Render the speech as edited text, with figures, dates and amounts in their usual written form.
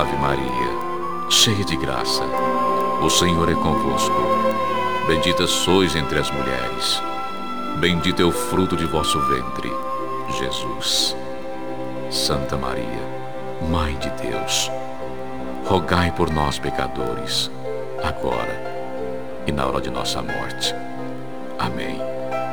Ave Maria, cheia de graça, o Senhor é convosco. Bendita sois entre as mulheres. Bendito é o fruto de vosso ventre, Jesus. Santa Maria, Mãe de Deus, rogai por nós, pecadores, agora e na hora de nossa morte. Amém.